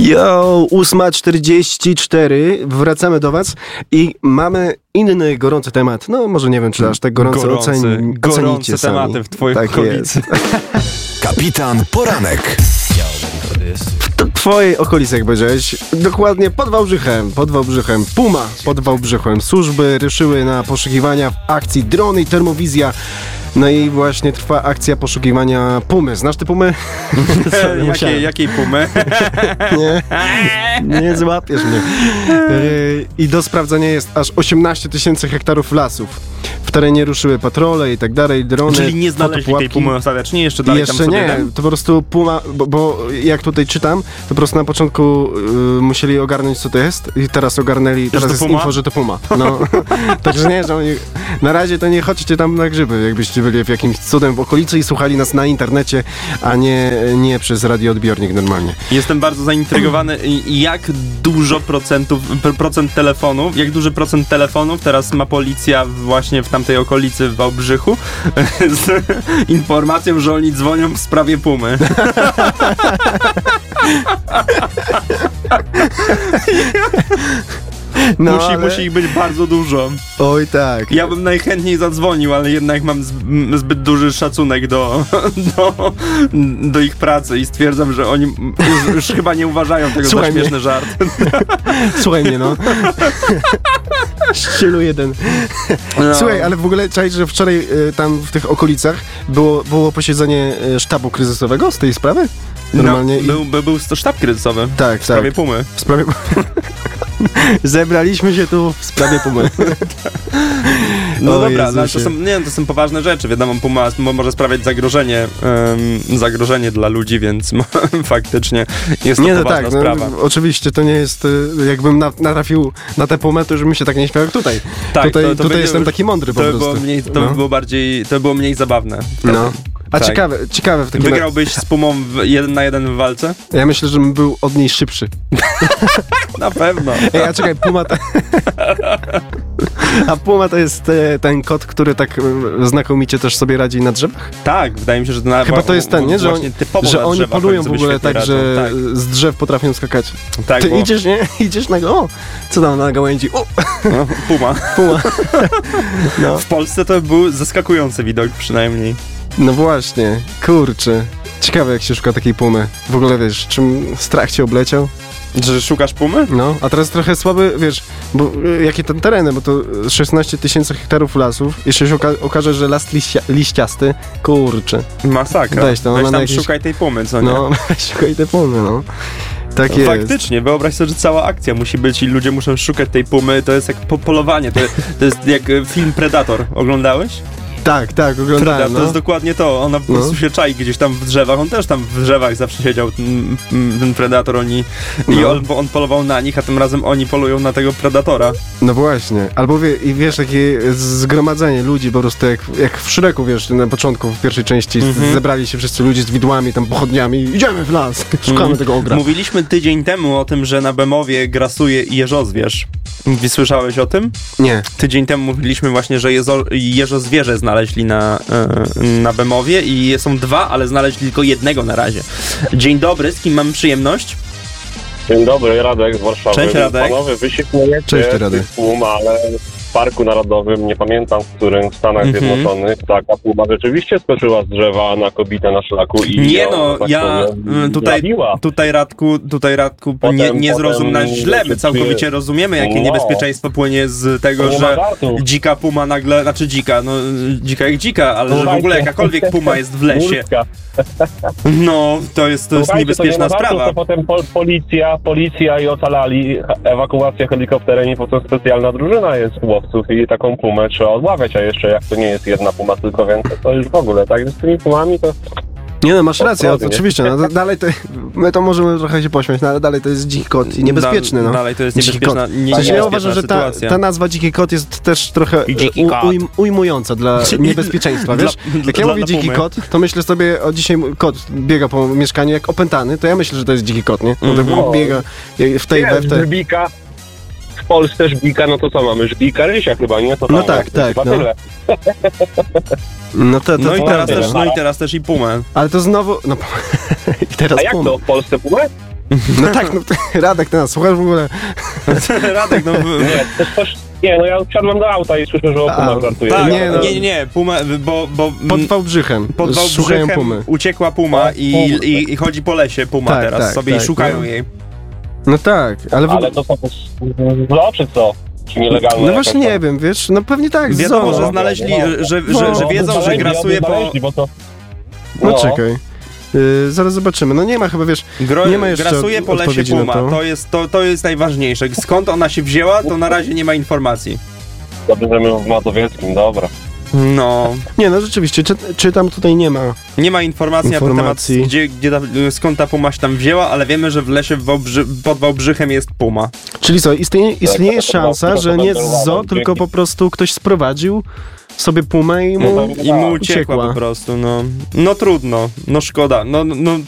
Yo, 8:44, wracamy do was i mamy inny gorący temat. No może nie wiem, czy aż tak gorący ocenicie gorące sami. tematy w twoich Tak okolicy. Kapitan Poranek. W twojej okolicy, jak powiedziałeś, dokładnie pod Wałbrzychem, Puma pod Wałbrzychem. Służby ruszyły na poszukiwania w akcji drony i termowizja. No i właśnie trwa akcja poszukiwania Pumy. Znasz te Pumy? Jakiej Pumy? Nie złapiesz mnie. I do sprawdzenia jest aż 18 000 hektarów lasów. W terenie ruszyły patrole i tak dalej, drony. Czyli nie znaleźli tej Pumy ostatecznie? Jeszcze dalej Jeszcze tam sobie nie, to po prostu Puma, bo jak tutaj czytam, to po prostu na początku musieli ogarnąć, co to jest i teraz ogarnęli, teraz jest Puma? info, że to Puma. No. Także nie, że oni, na razie to nie chodźcie tam na grzyby, jakbyście byli w jakimś cudem w okolicy i słuchali nas na internecie, a nie przez radioodbiornik normalnie. Jestem bardzo zaintrygowany, jak dużo duży procent telefonów teraz ma policja właśnie w tamtej okolicy w Wałbrzychu z informacją, że oni dzwonią w sprawie Pumy. No, Musi ich być bardzo dużo. Oj tak. Ja bym najchętniej zadzwonił, ale jednak mam zbyt duży szacunek do ich pracy i stwierdzam, że oni już chyba nie uważają tego za śmieszny żart. Słuchaj mnie, no. Ścielu jeden. No. Słuchaj, ale w ogóle czaisz, że wczoraj tam w tych okolicach było posiedzenie sztabu kryzysowego z tej sprawy? Normalnie. Był to sztab kryzysowy Tak, w sprawie Pumy. W sprawie Zebraliśmy się tu w sprawie Pumy. No dobra, no, to są poważne rzeczy. Wiadomo, Puma może sprawiać zagrożenie dla ludzi, więc faktycznie jest to poważna sprawa. No, oczywiście to nie jest, jakbym natrafił na tę Pumę, to już bym się tak nie śmiał jak tutaj. Tak, tutaj jestem taki mądry po prostu. To było mniej zabawne. No. A tak. ciekawe w takim Wygrałbyś z Pumą 1 na 1 w walce? Ja myślę, że bym był od niej szybszy. Na pewno. Ej, a czekaj, Puma A Puma to jest ten kot, który tak znakomicie też sobie radzi na drzewach? Tak, wydaje mi się, że chyba to jest ten, nie? Że oni polują w ogóle tak, że z drzew potrafią skakać. Tak, ty idziesz, nie? Idziesz na o, co tam na gałęzi? No, Puma. No. W Polsce to był zaskakujący widok przynajmniej. No właśnie, kurczę. Ciekawe, jak się szuka takiej Pumy. W ogóle, wiesz, czym strach cię obleciał? Że szukasz Pumy? No, a teraz trochę słaby, wiesz, bo jakie tam tereny, bo to 16 000 hektarów lasów. Jeszcze się okaże, że las liściasty, kurczę. Masakra. Weź tam szukaj tej Pumy, co nie? No, szukaj tej Pumy, no. Tak jest. Faktycznie, wyobraź sobie, że cała akcja musi być i ludzie muszą szukać tej Pumy. To jest jak polowanie, to jest jak film Predator. Oglądałeś? Tak, oglądałem. To jest dokładnie to. Ona po prostu się czai gdzieś tam w drzewach. On też tam w drzewach zawsze siedział, ten Predator. On polował na nich, a tym razem oni polują na tego Predatora. No właśnie. Albo wiesz, takie zgromadzenie ludzi po prostu, jak w Shreku, wiesz, na początku, w pierwszej części zebrali się wszyscy ludzie z widłami, tam pochodniami. Idziemy w las, szukamy tego ogra. Mówiliśmy tydzień temu o tym, że na Bemowie grasuje jeżozwierz. Słyszałeś o tym? Nie. Tydzień temu mówiliśmy właśnie, że jeżozwierzę znaleźli na Bemowie i są 2, ale znaleźli tylko jednego na razie. Dzień dobry, z kim mam przyjemność? Dzień dobry, Radek z Warszawy. Cześć, Radek. Panowie, wy się śmiejecie Radek. Puma, ale w Parku Narodowym, nie pamiętam w którym, w Stanach Zjednoczonych, taka Puma rzeczywiście skoczyła z drzewa na kobietę na szlaku i nie no, ja tutaj Radku nie zrozum nas źle, my całkowicie rozumiemy, jakie niebezpieczeństwo płynie z tego, że dzika Puma nagle, znaczy dzika jak dzika, ale że w ogóle jakakolwiek Puma jest w lesie. No, to jest niebezpieczna sprawa. To potem policja i ocalali, ewakuacja helikopterem i potem specjalna drużyna jest łowców i taką Pumę trzeba odławiać, a jeszcze jak to nie jest jedna Puma, tylko więcej, to już w ogóle, tak? Z tymi Pumami to... Nie no, masz rację, oczywiście, no, dalej to, my to możemy trochę się pośmiać, no, ale dalej to jest dziki kot i niebezpieczny, no. Dalej to jest niebezpieczna ja uważam, że ta nazwa dziki kot jest też trochę ujmująca dla niebezpieczeństwa, wiesz? Jak ja mówię dziki kot, to myślę sobie, o dzisiaj kot biega po mieszkaniu jak opętany, to ja myślę, że to jest dziki kot, nie? Biega w tej Żbika. W Polsce żbika, no to co mamy? Żbika Rysia chyba, nie? To no tak, no. Tyle. I teraz też i Pumę. Ale to znowu... No, i teraz a jak to, w Polsce Pumę? No tak, no Radek, ty nas słuchasz w ogóle? Radek, no... Nie, to jest coś... Nie, no ja wsiadłem do auta i słyszę, że o pumach żartuje. Tak, Nie, nie, Puma, bo... Pod Wałbrzychem. Pod Szukają Wałbrzychem pumy. uciekła Puma i chodzi po lesie Puma Tak, teraz tak, sobie tak, i szukają no. jej. No tak, ale... Ale to są czy co? Czy nielegalne? No właśnie nie wiem, wiesz, no pewnie tak, Wiadomo, zoo. że znaleźli, że wiedzą, że grasuje po... No czekaj. Zaraz zobaczymy. No nie ma chyba, wiesz, nie ma jeszcze grasuje po lesie odpowiedzi na Puma, to jest najważniejsze. Skąd ona się wzięła, to na razie nie ma informacji. Dobrze, że my w Mazowieckim, dobra. No, Nie, no rzeczywiście, czytam tutaj nie ma. nie ma informacji na ten temat, skąd ta Puma się tam wzięła, ale wiemy, że w lesie pod Wałbrzychem jest Puma. Czyli co, istnieje Tak, szansa, że nie z zoo, tylko po prostu ktoś sprowadził sobie pumę i mu I mu uciekła po prostu, no. No trudno, no szkoda. No